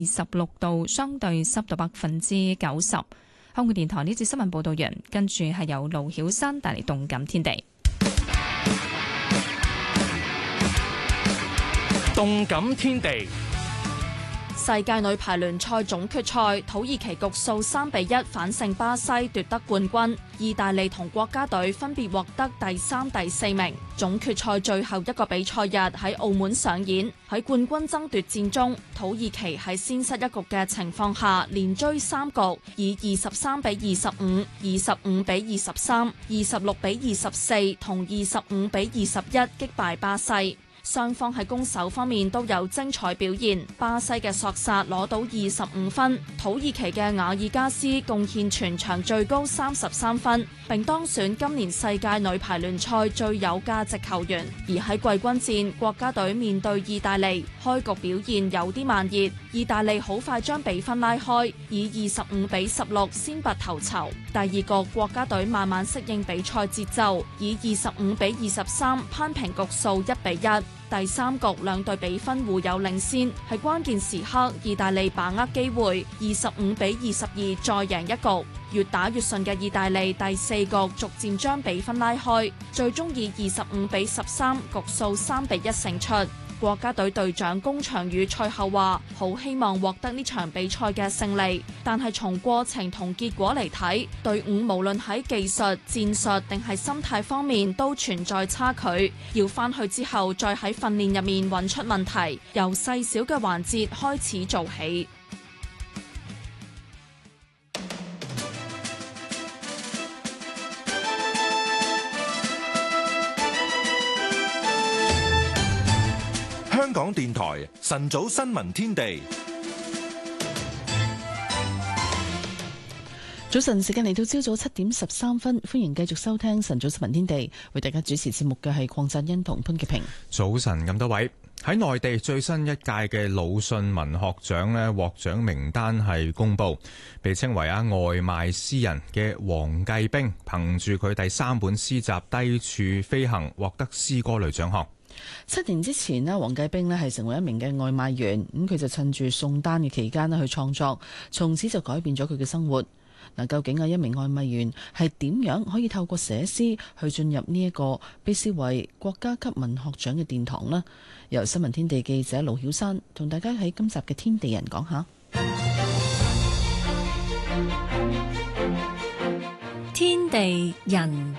26度，相對濕度90%。香港電台呢節新聞報道完，跟住係由盧曉珊帶嚟動感天地。 動感天地。 世界女排聯賽總決賽，土耳其局數3-1反勝巴西奪得冠軍，意大利同國家隊分別獲得第3、第4名。總決賽最後一個比賽日喺澳門上演，喺冠軍爭奪戰中，土耳其喺先失一局嘅情況下，連追3局，以23-25、25-23、26-24同25-21擊敗巴西。雙方喺攻守方面都有精彩表現，巴西嘅索薩攞到25分，土耳其嘅瓦爾加斯貢獻全場最高33分，並當選今年世界女排聯賽最有價值球員。而喺季軍戰，國家隊面對意大利，開局表現有啲慢熱，意大利好快將比分拉開，以25-16先拔頭籌。第二局國家隊慢慢適應比賽節奏，以25-23攀平局數1-1。第三局兩隊比分互有領先，喺關鍵時刻，意大利把握機會，25-22再贏一局。越打越順嘅意大利第四局逐漸將比分拉開，最終以25-13局數3-1勝出。國家隊隊長龔翔宇賽後話：好希望獲得呢場比賽嘅勝利，但係從過程同結果嚟睇，隊伍無論喺技術、戰術定係心態方面都存在差距，要返去之後再喺訓練入面揾出問題，由細小嘅環節開始做起。 香港電台晨早新聞天地， 早晨時間嚟到朝早7:13，歡迎繼續收聽晨早新聞天地，為大家主持節目嘅係鄺振欣同潘潔平。 早晨咁多位，喺內地最新一屆嘅魯迅文學獎呢，獲獎名單係公布，被稱為外賣詩人嘅黃繼冰，憑住佢第3本詩集《低處飛行》獲得詩歌類獎項。 7年之前呢，黃繼冰呢係成為一名嘅外賣員，咁佢就趁住送單嘅期間呢去創作，從此就改變咗佢嘅生活。嗱，究竟一名外賣員係點樣可以透過寫詩去進入呢一個被視為國家級文學獎嘅殿堂呢？由新聞天地記者盧曉珊同大家喺今集嘅天地人講下。 天地人。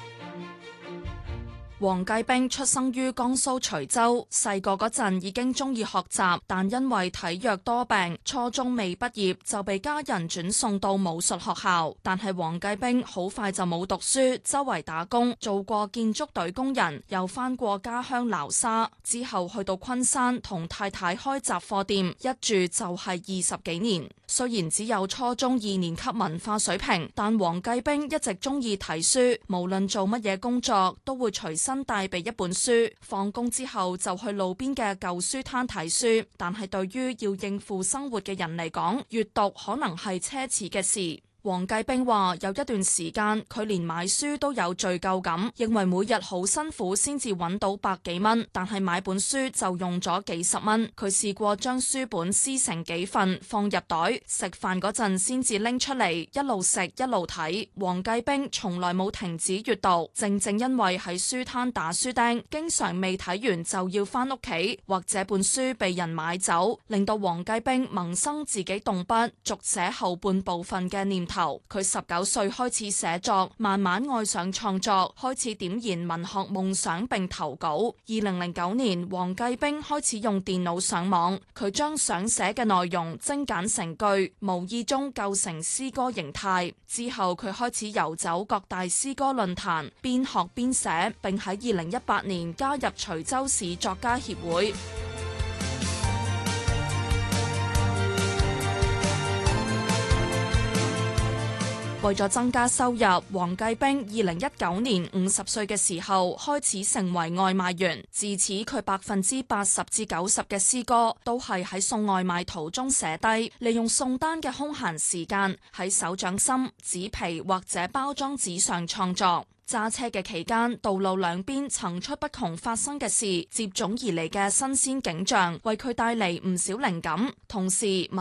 黃繼冰出生於江蘇徐州，細個嗰陣已經中意學習，但因為體弱多病，初中未畢業就被家人轉送到武術學校。但係黃繼冰好快就冇讀書，周圍打工，做過建築隊工人，又返過家鄉撈沙，之後去到昆山同太太開雜貨店，一住就係20幾年。雖然只有初中2年級文化水平，但黃繼冰一直中意睇書，無論做乜嘢工作都會隨身帶備一本書，放工之後就去路邊嘅舊書攤睇書。但係對於要應付生活嘅人嚟講，閱讀可能係奢侈嘅事。黃繼冰話有一段時間佢連買書都有罪疚感，認為每日好辛苦先至揾到100幾蚊，但係買本書就用咗幾十蚊。佢試過將書本撕成幾份放入袋，食飯嗰陣先至拎出嚟，一路食一路睇。黃繼冰從來冇停止閱讀，正因為喺書攤打書釘，經常未睇完就要返屋企，或者本書被人買走，令到黃繼冰萌生自己動筆續寫後半部分嘅念頭。佢19歲開始寫作，慢慢愛上創作，開始點燃文學夢想並投稿。2009年，黃繼冰開始用電腦上網，佢將想寫嘅內容精簡成句，無意中構成詩歌形態。之後佢開始遊走各大詩歌論壇，邊學邊寫，並喺2018年加入徐州市作家協會。為咗增加收入，黃繼冰2019年50歲嘅時候開始成為外賣員。自此，佢80%至90%嘅詩歌都係喺送外賣途中寫低，利用送單嘅空閒時間喺手掌心、紙皮或者包裝紙上創作。 揸車嘅期間，道路兩邊層出不窮發生嘅事，接踵而嚟嘅新鮮景象，為佢帶嚟唔少靈感。同時，